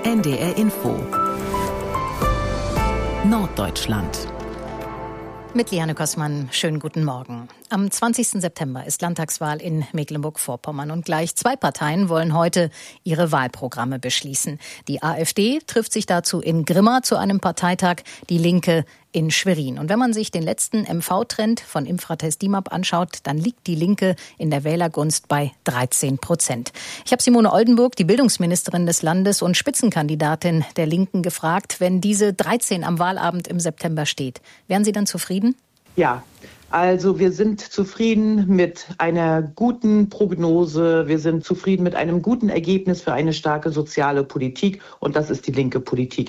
NDR Info Norddeutschland. Mit Liane Kossmann, schönen guten Morgen. Am 20. September ist Landtagswahl in Mecklenburg-Vorpommern und gleich 2 Parteien wollen heute ihre Wahlprogramme beschließen. Die AfD trifft sich dazu in Grimma zu einem Parteitag, die Linke in Schwerin. Und wenn man sich den letzten MV-Trend von Infratest DIMAP anschaut, dann liegt die Linke in der Wählergunst bei 13%. Ich habe Simone Oldenburg, die Bildungsministerin des Landes und Spitzenkandidatin der Linken, gefragt, wenn diese 13 am Wahlabend im September steht, wären Sie dann zufrieden? Ja, also wir sind zufrieden mit einer guten Prognose, wir sind zufrieden mit einem guten Ergebnis für eine starke soziale Politik und das ist die linke Politik.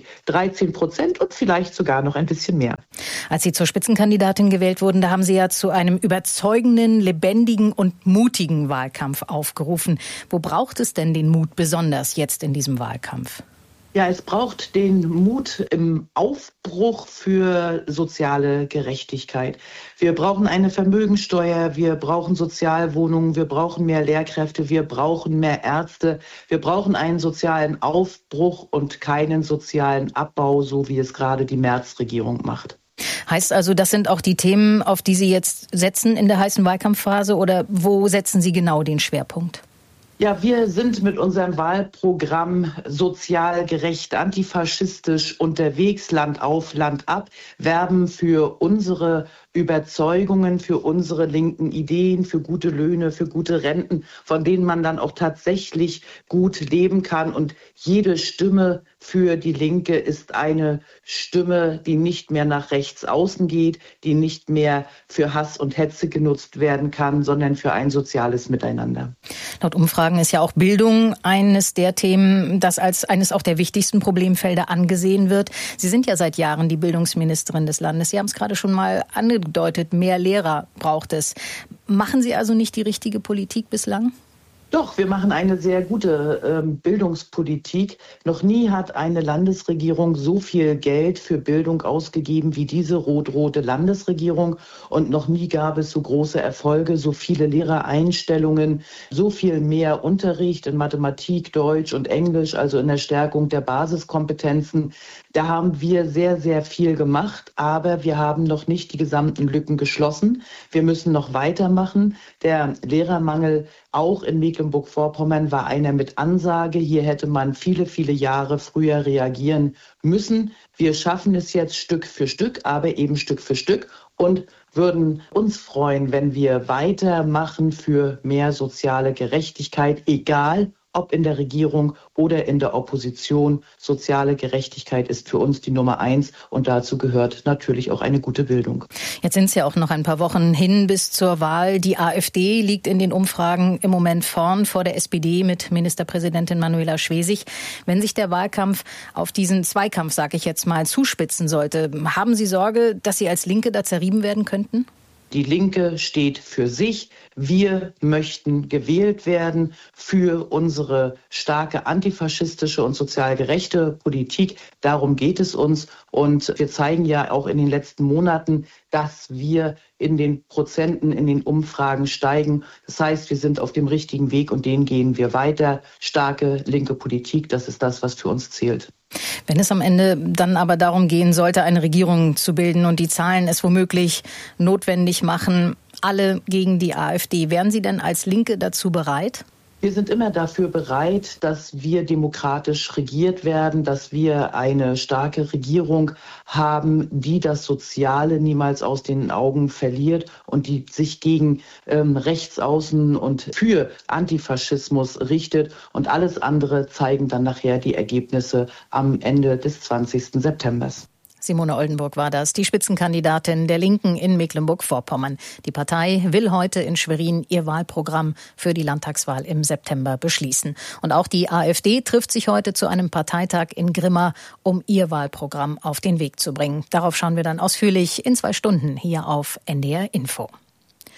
13% und vielleicht sogar noch ein bisschen mehr. Als Sie zur Spitzenkandidatin gewählt wurden, da haben Sie ja zu einem überzeugenden, lebendigen und mutigen Wahlkampf aufgerufen. Wo braucht es denn den Mut besonders jetzt in diesem Wahlkampf? Ja, es braucht den Mut im Aufbruch für soziale Gerechtigkeit. Wir brauchen eine Vermögensteuer, wir brauchen Sozialwohnungen, wir brauchen mehr Lehrkräfte, wir brauchen mehr Ärzte, wir brauchen einen sozialen Aufbruch und keinen sozialen Abbau, so wie es gerade die Merz-Regierung macht. Heißt also, das sind auch die Themen, auf die Sie jetzt setzen in der heißen Wahlkampfphase, oder wo setzen Sie genau den Schwerpunkt? Ja, wir sind mit unserem Wahlprogramm sozial gerecht, antifaschistisch unterwegs, Land auf, Land ab, werben für unsere Überzeugungen, für unsere linken Ideen, für gute Löhne, für gute Renten, von denen man dann auch tatsächlich gut leben kann. Und jede Stimme für die Linke ist eine Stimme, die nicht mehr nach rechts außen geht, die nicht mehr für Hass und Hetze genutzt werden kann, sondern für ein soziales Miteinander. Laut Umfragen ist ja auch Bildung eines der Themen, das als eines auch der wichtigsten Problemfelder angesehen wird. Sie sind ja seit Jahren die Bildungsministerin des Landes. Sie haben es gerade schon mal angedeutet, mehr Lehrer braucht es. Machen Sie also nicht die richtige Politik bislang? Doch, wir machen eine sehr gute Bildungspolitik. Noch nie hat eine Landesregierung so viel Geld für Bildung ausgegeben wie diese rot-rote Landesregierung. Und noch nie gab es so große Erfolge, so viele Lehrereinstellungen, so viel mehr Unterricht in Mathematik, Deutsch und Englisch, also in der Stärkung der Basiskompetenzen. Da haben wir sehr, sehr viel gemacht, aber wir haben noch nicht die gesamten Lücken geschlossen. Wir müssen noch weitermachen. Der Lehrermangel auch in Mecklenburg-Vorpommern war einer mit Ansage. Hier hätte man viele, viele Jahre früher reagieren müssen. Wir schaffen es jetzt Stück für Stück, aber eben Stück für Stück und würden uns freuen, wenn wir weitermachen für mehr soziale Gerechtigkeit, egal ob in der Regierung oder in der Opposition. Soziale Gerechtigkeit ist für uns die Nummer 1 und dazu gehört natürlich auch eine gute Bildung. Jetzt sind es ja auch noch ein paar Wochen hin bis zur Wahl. Die AfD liegt in den Umfragen im Moment vorn vor der SPD mit Ministerpräsidentin Manuela Schwesig. Wenn sich der Wahlkampf auf diesen Zweikampf, sage ich jetzt mal, zuspitzen sollte, haben Sie Sorge, dass Sie als Linke da zerrieben werden könnten? Die Linke steht für sich. Wir möchten gewählt werden für unsere starke antifaschistische und sozial gerechte Politik. Darum geht es uns. Und wir zeigen ja auch in den letzten Monaten, dass wir in den Prozenten, in den Umfragen steigen. Das heißt, wir sind auf dem richtigen Weg und den gehen wir weiter. Starke linke Politik, das ist das, was für uns zählt. Wenn es am Ende dann aber darum gehen sollte, eine Regierung zu bilden und die Zahlen es womöglich notwendig machen, alle gegen die AfD, wären Sie denn als Linke dazu bereit? Wir sind immer dafür bereit, dass wir demokratisch regiert werden, dass wir eine starke Regierung haben, die das Soziale niemals aus den Augen verliert und die sich gegen Rechtsaußen und für Antifaschismus richtet. Und alles andere zeigen dann nachher die Ergebnisse am Ende des 20. September. Simone Oldenburg war das, die Spitzenkandidatin der Linken in Mecklenburg-Vorpommern. Die Partei will heute in Schwerin ihr Wahlprogramm für die Landtagswahl im September beschließen. Und auch die AfD trifft sich heute zu einem Parteitag in Grimma, um ihr Wahlprogramm auf den Weg zu bringen. Darauf schauen wir dann ausführlich in 2 Stunden hier auf NDR Info.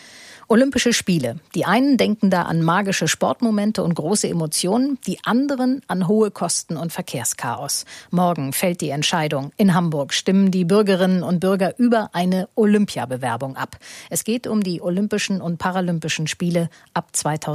Olympische Spiele. Die einen denken da an magische Sportmomente und große Emotionen, die anderen an hohe Kosten und Verkehrschaos. Morgen fällt die Entscheidung. In Hamburg stimmen die Bürgerinnen und Bürger über eine Olympiabewerbung ab. Es geht um die Olympischen und Paralympischen Spiele ab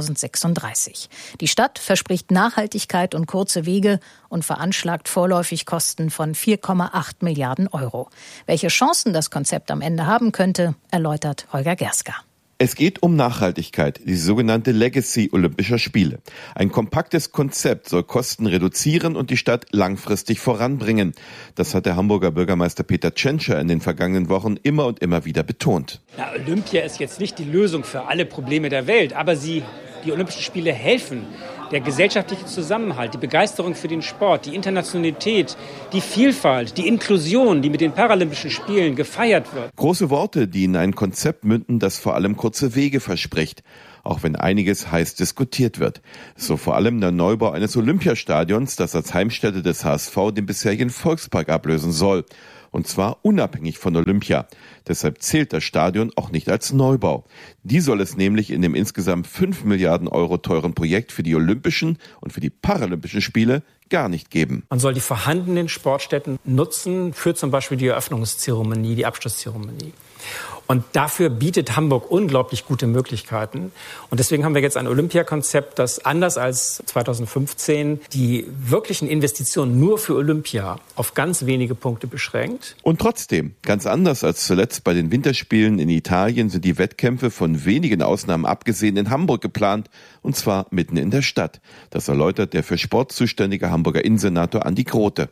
2036. Die Stadt verspricht Nachhaltigkeit und kurze Wege und veranschlagt vorläufig Kosten von 4,8 Milliarden Euro. Welche Chancen das Konzept am Ende haben könnte, erläutert Holger Gerska. Es geht um Nachhaltigkeit, die sogenannte Legacy Olympischer Spiele. Ein kompaktes Konzept soll Kosten reduzieren und die Stadt langfristig voranbringen. Das hat der Hamburger Bürgermeister Peter Tschentscher in den vergangenen Wochen immer und immer wieder betont. Olympia ist jetzt nicht die Lösung für alle Probleme der Welt, aber die Olympischen Spiele helfen. Der gesellschaftliche Zusammenhalt, die Begeisterung für den Sport, die Internationalität, die Vielfalt, die Inklusion, die mit den Paralympischen Spielen gefeiert wird. Große Worte, die in ein Konzept münden, das vor allem kurze Wege verspricht. Auch wenn einiges heiß diskutiert wird. So vor allem der Neubau eines Olympiastadions, das als Heimstätte des HSV den bisherigen Volkspark ablösen soll. Und zwar unabhängig von Olympia. Deshalb zählt das Stadion auch nicht als Neubau. Die soll es nämlich in dem insgesamt 5 Milliarden Euro teuren Projekt für die Olympischen und für die Paralympischen Spiele gar nicht geben. Man soll die vorhandenen Sportstätten nutzen für zum Beispiel die Eröffnungszeremonie, die Abschlusszeremonie. Und dafür bietet Hamburg unglaublich gute Möglichkeiten. Und deswegen haben wir jetzt ein Olympiakonzept, das anders als 2015 die wirklichen Investitionen nur für Olympia auf ganz wenige Punkte beschränkt. Und trotzdem, ganz anders als zuletzt bei den Winterspielen in Italien, sind die Wettkämpfe von wenigen Ausnahmen abgesehen in Hamburg geplant, und zwar mitten in der Stadt. Das erläutert der für Sport zuständige Hamburger Innensenator Andi Grote.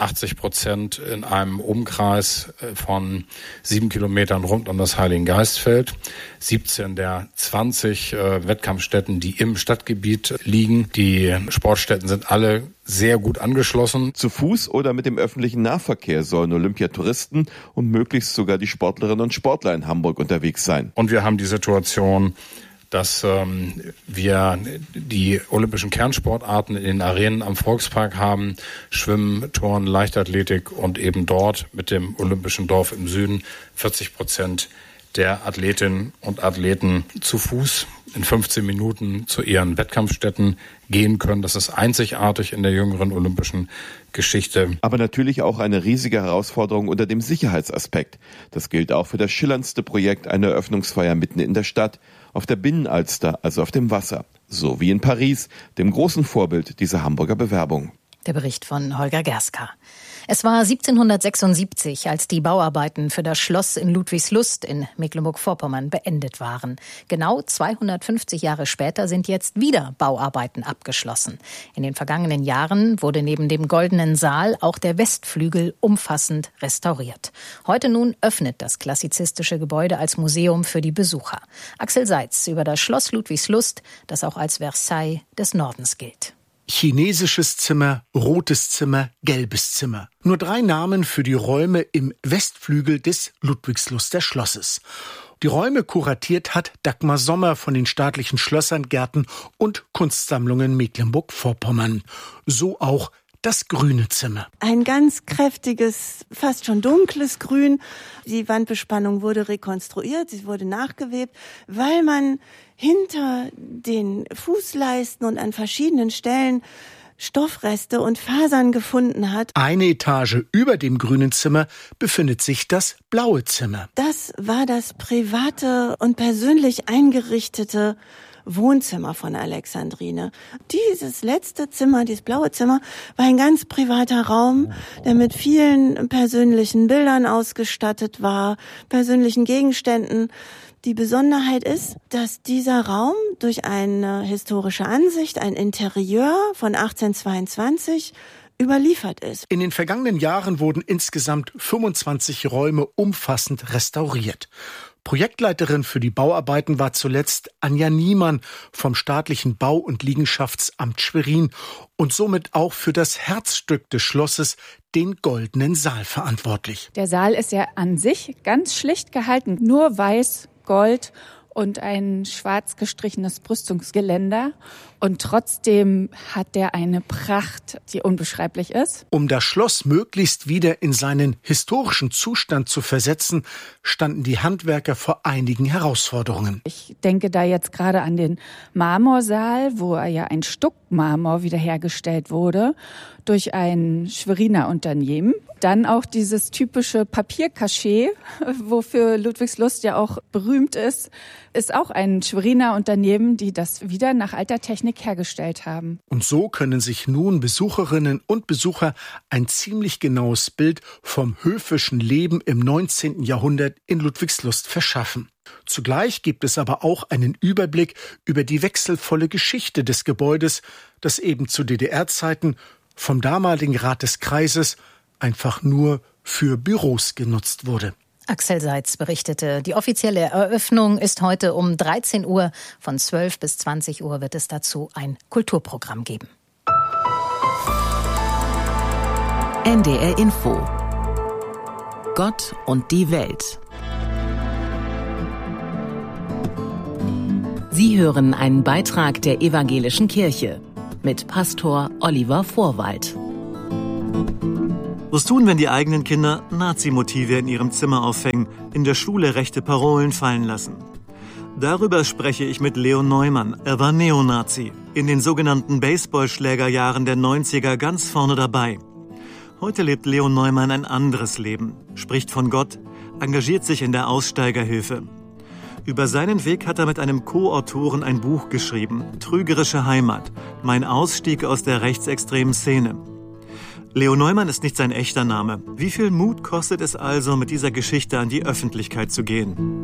85% in einem Umkreis von 7 Kilometern rund um das Heiligengeistfeld. 17 der 20 Wettkampfstätten, die im Stadtgebiet liegen. Die Sportstätten sind alle sehr gut angeschlossen. Zu Fuß oder mit dem öffentlichen Nahverkehr sollen Olympiatouristen und möglichst sogar die Sportlerinnen und Sportler in Hamburg unterwegs sein. Und wir haben die Situation, dass wir die olympischen Kernsportarten in den Arenen am Volkspark haben. Schwimmen, Turnen, Leichtathletik und eben dort mit dem Olympischen Dorf im Süden 40% der Athletinnen und Athleten zu Fuß in 15 Minuten zu ihren Wettkampfstätten gehen können. Das ist einzigartig in der jüngeren olympischen Geschichte. Aber natürlich auch eine riesige Herausforderung unter dem Sicherheitsaspekt. Das gilt auch für das schillerndste Projekt einer Eröffnungsfeier mitten in der Stadt, auf der Binnenalster, also auf dem Wasser. So wie in Paris, dem großen Vorbild dieser Hamburger Bewerbung. Der Bericht von Holger Gerska. Es war 1776, als die Bauarbeiten für das Schloss in Ludwigslust in Mecklenburg-Vorpommern beendet waren. Genau 250 Jahre später sind jetzt wieder Bauarbeiten abgeschlossen. In den vergangenen Jahren wurde neben dem Goldenen Saal auch der Westflügel umfassend restauriert. Heute nun öffnet das klassizistische Gebäude als Museum für die Besucher. Axel Seitz über das Schloss Ludwigslust, das auch als Versailles des Nordens gilt. Chinesisches Zimmer, rotes Zimmer, gelbes Zimmer. Nur 3 Namen für die Räume im Westflügel des Ludwigsluster Schlosses. Die Räume kuratiert hat Dagmar Sommer von den staatlichen Schlössern, Gärten und Kunstsammlungen Mecklenburg-Vorpommern. So auch das grüne Zimmer. Ein ganz kräftiges, fast schon dunkles Grün. Die Wandbespannung wurde rekonstruiert, sie wurde nachgewebt, weil man hinter den Fußleisten und an verschiedenen Stellen Stoffreste und Fasern gefunden hat. Eine Etage über dem grünen Zimmer befindet sich das blaue Zimmer. Das war das private und persönlich eingerichtete Wohnzimmer von Alexandrine. Dieses letzte Zimmer, dieses blaue Zimmer, war ein ganz privater Raum, der mit vielen persönlichen Bildern ausgestattet war, persönlichen Gegenständen. Die Besonderheit ist, dass dieser Raum durch eine historische Ansicht, ein Interieur von 1822, überliefert ist. In den vergangenen Jahren wurden insgesamt 25 Räume umfassend restauriert. Projektleiterin für die Bauarbeiten war zuletzt Anja Niemann vom staatlichen Bau- und Liegenschaftsamt Schwerin und somit auch für das Herzstück des Schlosses, den Goldenen Saal, verantwortlich. Der Saal ist ja an sich ganz schlicht gehalten, nur weiß, Gold und ein schwarz gestrichenes Brüstungsgeländer. Und trotzdem hat der eine Pracht, die unbeschreiblich ist. Um das Schloss möglichst wieder in seinen historischen Zustand zu versetzen, standen die Handwerker vor einigen Herausforderungen. Ich denke da jetzt gerade an den Marmorsaal, wo ja ein Stuckmarmor wiederhergestellt wurde durch ein Schweriner Unternehmen. Dann auch dieses typische Papiercachet, wofür Ludwigslust ja auch berühmt ist auch ein Schweriner Unternehmen, die das wieder nach alter Technik hergestellt haben. Und so können sich nun Besucherinnen und Besucher ein ziemlich genaues Bild vom höfischen Leben im 19. Jahrhundert in Ludwigslust verschaffen. Zugleich gibt es aber auch einen Überblick über die wechselvolle Geschichte des Gebäudes, das eben zu DDR-Zeiten vom damaligen Rat des Kreises einfach nur für Büros genutzt wurde. Axel Seitz berichtete, die offizielle Eröffnung ist heute um 13 Uhr. Von 12 bis 20 Uhr wird es dazu ein Kulturprogramm geben. NDR Info. Gott und die Welt. Sie hören einen Beitrag der Evangelischen Kirche mit Pastor Oliver Vorwald. Was tun, wenn die eigenen Kinder Nazi-Motive in ihrem Zimmer aufhängen, in der Schule rechte Parolen fallen lassen? Darüber spreche ich mit Leo Neumann. Er war Neonazi, in den sogenannten Baseballschlägerjahren der 90er ganz vorne dabei. Heute lebt Leo Neumann ein anderes Leben, spricht von Gott, engagiert sich in der Aussteigerhilfe. Über seinen Weg hat er mit einem Co-Autoren ein Buch geschrieben, Trügerische Heimat, mein Ausstieg aus der rechtsextremen Szene. Leo Neumann ist nicht sein echter Name. Wie viel Mut kostet es also, mit dieser Geschichte an die Öffentlichkeit zu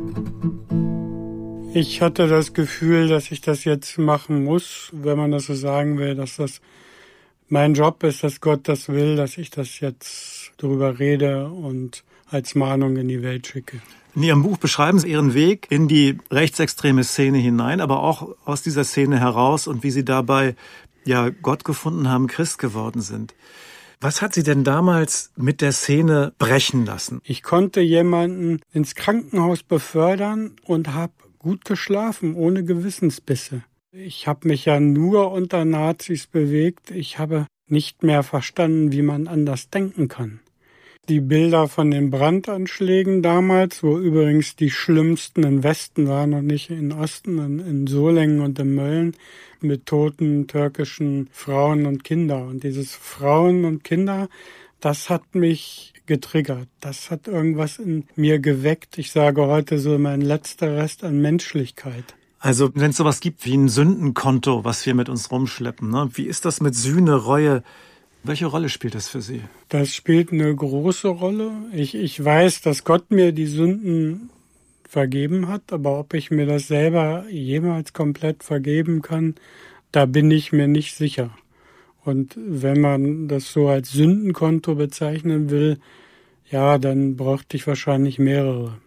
gehen? Ich hatte das Gefühl, dass ich das jetzt machen muss, wenn man das so sagen will, dass das mein Job ist, dass Gott das will, dass ich das jetzt darüber rede und als Mahnung in die Welt schicke. In Ihrem Buch beschreiben Sie Ihren Weg in die rechtsextreme Szene hinein, aber auch aus dieser Szene heraus und wie Sie dabei Gott gefunden haben, Christ geworden sind. Was hat Sie denn damals mit der Szene brechen lassen? Ich konnte jemanden ins Krankenhaus befördern und habe gut geschlafen, ohne Gewissensbisse. Ich habe mich ja nur unter Nazis bewegt. Ich habe nicht mehr verstanden, wie man anders denken kann. Die Bilder von den Brandanschlägen damals, wo übrigens die schlimmsten im Westen waren und nicht im Osten, in Solingen und in Mölln, mit toten türkischen Frauen und Kindern. Und dieses Frauen und Kinder, das hat mich getriggert. Das hat irgendwas in mir geweckt. Ich sage heute so mein letzter Rest an Menschlichkeit. Also wenn es sowas gibt wie ein Sündenkonto, was wir mit uns rumschleppen, ne? Wie ist das mit Sühne, Reue? Welche Rolle spielt das für Sie? Das spielt eine große Rolle. Ich weiß, dass Gott mir die Sünden vergeben hat, aber ob ich mir das selber jemals komplett vergeben kann, da bin ich mir nicht sicher. Und wenn man das so als Sündenkonto bezeichnen will, dann bräuchte ich wahrscheinlich mehrere.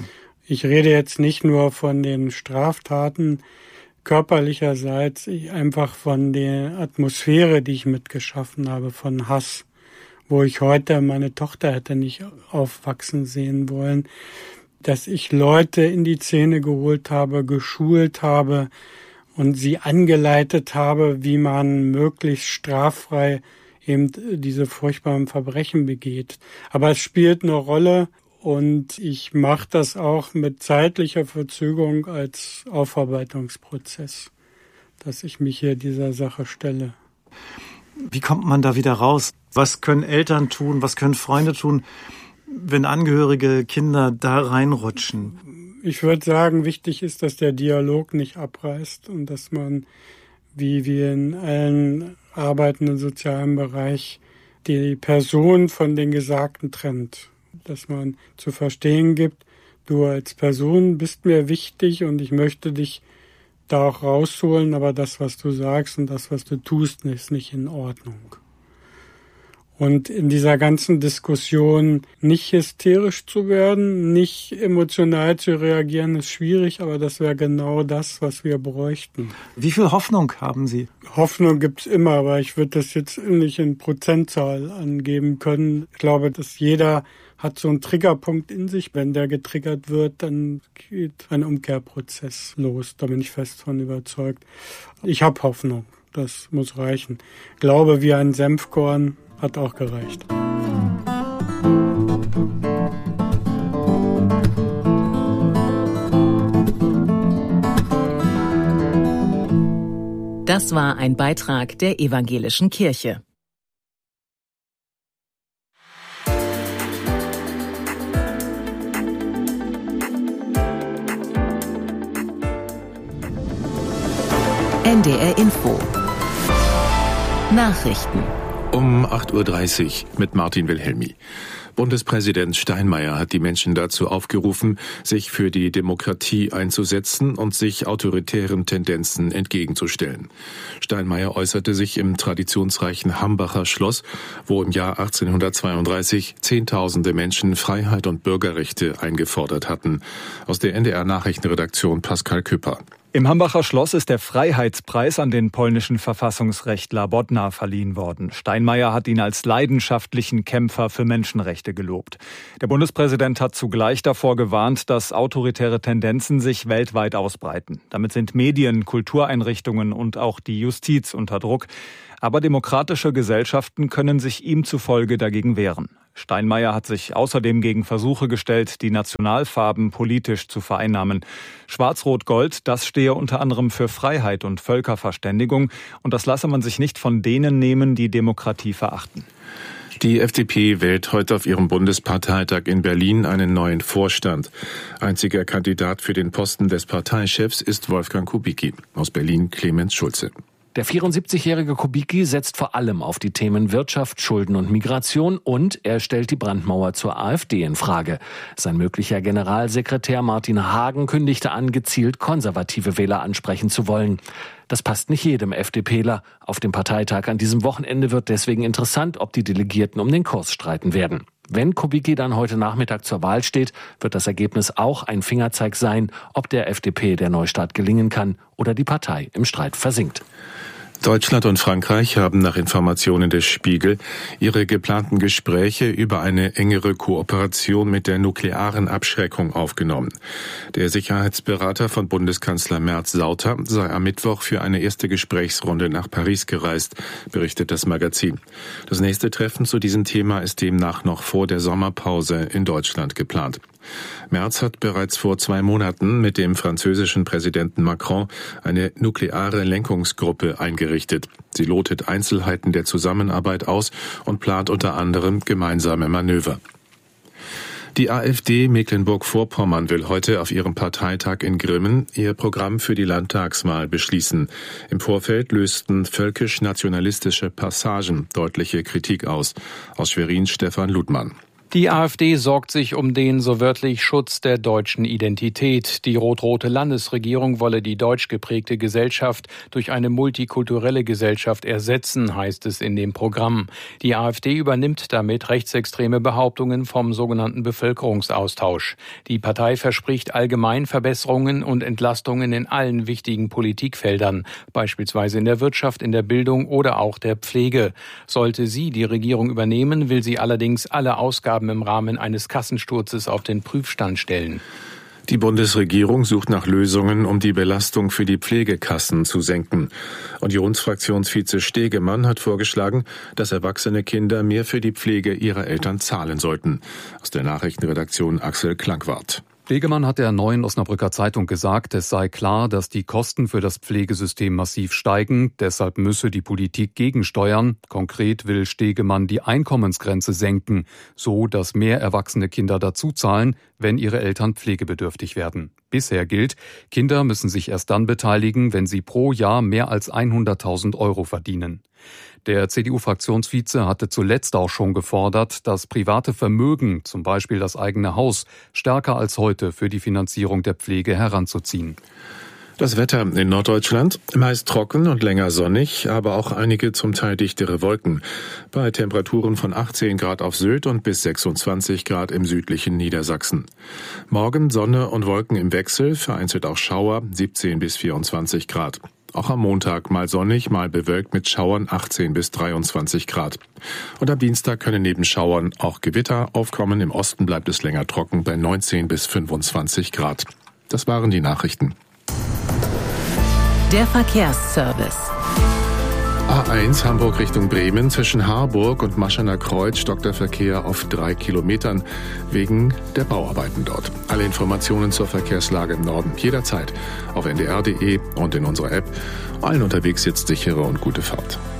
Ich rede jetzt nicht nur von den Straftaten körperlicherseits, einfach von der Atmosphäre, die ich mitgeschaffen habe, von Hass, wo ich heute meine Tochter hätte nicht aufwachsen sehen wollen, dass ich Leute in die Szene geholt habe, geschult habe und sie angeleitet habe, wie man möglichst straffrei eben diese furchtbaren Verbrechen begeht. Aber es spielt eine Rolle und ich mache das auch mit zeitlicher Verzögerung als Aufarbeitungsprozess, dass ich mich hier dieser Sache stelle. Wie kommt man da wieder raus? Was können Eltern tun? Was können Freunde tun, wenn Angehörige, Kinder da reinrutschen? Ich würde sagen, wichtig ist, dass der Dialog nicht abreißt und dass man, wie wir in allen Arbeiten im sozialen Bereich, die Person von den Gesagten trennt. Dass man zu verstehen gibt, du als Person bist mir wichtig und ich möchte dich da auch rausholen, aber das, was du sagst und das, was du tust, ist nicht in Ordnung. Und in dieser ganzen Diskussion nicht hysterisch zu werden, nicht emotional zu reagieren, ist schwierig, aber das wäre genau das, was wir bräuchten. Wie viel Hoffnung haben Sie? Hoffnung gibt's immer, aber ich würde das jetzt nicht in Prozentzahl angeben können. Ich glaube, dass jeder hat so einen Triggerpunkt in sich. Wenn der getriggert wird, dann geht ein Umkehrprozess los. Da bin ich fest von überzeugt. Ich habe Hoffnung. Das muss reichen. Glaube wie ein Senfkorn hat auch gereicht. Das war ein Beitrag der Evangelischen Kirche. NDR Info. Nachrichten. Um 8.30 Uhr mit Martin Wilhelmi. Bundespräsident Steinmeier hat die Menschen dazu aufgerufen, sich für die Demokratie einzusetzen und sich autoritären Tendenzen entgegenzustellen. Steinmeier äußerte sich im traditionsreichen Hambacher Schloss, wo im Jahr 1832 Zehntausende Menschen Freiheit und Bürgerrechte eingefordert hatten. Aus der NDR Nachrichtenredaktion Pascal Küpper. Im Hambacher Schloss ist der Freiheitspreis an den polnischen Verfassungsrechtler Bodnar verliehen worden. Steinmeier hat ihn als leidenschaftlichen Kämpfer für Menschenrechte gelobt. Der Bundespräsident hat zugleich davor gewarnt, dass autoritäre Tendenzen sich weltweit ausbreiten. Damit sind Medien, Kultureinrichtungen und auch die Justiz unter Druck. Aber demokratische Gesellschaften können sich ihm zufolge dagegen wehren. Steinmeier hat sich außerdem gegen Versuche gestellt, die Nationalfarben politisch zu vereinnahmen. Schwarz-Rot-Gold, das stehe unter anderem für Freiheit und Völkerverständigung. Und das lasse man sich nicht von denen nehmen, die Demokratie verachten. Die FDP wählt heute auf ihrem Bundesparteitag in Berlin einen neuen Vorstand. Einziger Kandidat für den Posten des Parteichefs ist Wolfgang Kubicki. Aus Berlin Clemens Schulze. Der 74-jährige Kubicki setzt vor allem auf die Themen Wirtschaft, Schulden und Migration und er stellt die Brandmauer zur AfD in Frage. Sein möglicher Generalsekretär Martin Hagen kündigte an, gezielt konservative Wähler ansprechen zu wollen. Das passt nicht jedem FDPler. Auf dem Parteitag an diesem Wochenende wird deswegen interessant, ob die Delegierten um den Kurs streiten werden. Wenn Kubicki dann heute Nachmittag zur Wahl steht, wird das Ergebnis auch ein Fingerzeig sein, ob der FDP der Neustart gelingen kann oder die Partei im Streit versinkt. Deutschland und Frankreich haben nach Informationen des Spiegel ihre geplanten Gespräche über eine engere Kooperation mit der nuklearen Abschreckung aufgenommen. Der Sicherheitsberater von Bundeskanzler Merz, Sauter, sei am Mittwoch für eine erste Gesprächsrunde nach Paris gereist, berichtet das Magazin. Das nächste Treffen zu diesem Thema ist demnach noch vor der Sommerpause in Deutschland geplant. Merz hat bereits vor 2 Monaten mit dem französischen Präsidenten Macron eine nukleare Lenkungsgruppe eingerichtet. Sie lotet Einzelheiten der Zusammenarbeit aus und plant unter anderem gemeinsame Manöver. Die AfD Mecklenburg-Vorpommern will heute auf ihrem Parteitag in Grimmen ihr Programm für die Landtagswahl beschließen. Im Vorfeld lösten völkisch-nationalistische Passagen deutliche Kritik aus. Aus Schwerin Stefan Ludmann. Die AfD sorgt sich um den, so wörtlich, Schutz der deutschen Identität. Die rot-rote Landesregierung wolle die deutsch geprägte Gesellschaft durch eine multikulturelle Gesellschaft ersetzen, heißt es in dem Programm. Die AfD übernimmt damit rechtsextreme Behauptungen vom sogenannten Bevölkerungsaustausch. Die Partei verspricht allgemein Verbesserungen und Entlastungen in allen wichtigen Politikfeldern, beispielsweise in der Wirtschaft, in der Bildung oder auch der Pflege. Sollte sie die Regierung übernehmen, will sie allerdings alle Ausgaben im Rahmen eines Kassensturzes auf den Prüfstand stellen. Die Bundesregierung sucht nach Lösungen, um die Belastung für die Pflegekassen zu senken. Unionsfraktionsvize Stegemann hat vorgeschlagen, dass erwachsene Kinder mehr für die Pflege ihrer Eltern zahlen sollten. Aus der Nachrichtenredaktion Axel Klangwart. Stegemann hat der Neuen Osnabrücker Zeitung gesagt, es sei klar, dass die Kosten für das Pflegesystem massiv steigen. Deshalb müsse die Politik gegensteuern. Konkret will Stegemann die Einkommensgrenze senken, so dass mehr erwachsene Kinder dazuzahlen, wenn ihre Eltern pflegebedürftig werden. Bisher gilt, Kinder müssen sich erst dann beteiligen, wenn sie pro Jahr mehr als 100.000 € verdienen. Der CDU-Fraktionsvize hatte zuletzt auch schon gefordert, das private Vermögen, zum Beispiel das eigene Haus, stärker als heute für die Finanzierung der Pflege heranzuziehen. Das Wetter in Norddeutschland meist trocken und länger sonnig, aber auch einige zum Teil dichtere Wolken. Bei Temperaturen von 18 Grad auf Sylt und bis 26 Grad im südlichen Niedersachsen. Morgen Sonne und Wolken im Wechsel, vereinzelt auch Schauer, 17 bis 24 Grad. Auch am Montag mal sonnig, mal bewölkt mit Schauern 18 bis 23 Grad. Und am Dienstag können neben Schauern auch Gewitter aufkommen. Im Osten bleibt es länger trocken bei 19 bis 25 Grad. Das waren die Nachrichten. Der Verkehrsservice. A1 Hamburg Richtung Bremen. Zwischen Harburg und Maschener Kreuz stockt der Verkehr auf 3 Kilometern wegen der Bauarbeiten dort. Alle Informationen zur Verkehrslage im Norden jederzeit auf ndr.de und in unserer App. Allen unterwegs jetzt sichere und gute Fahrt.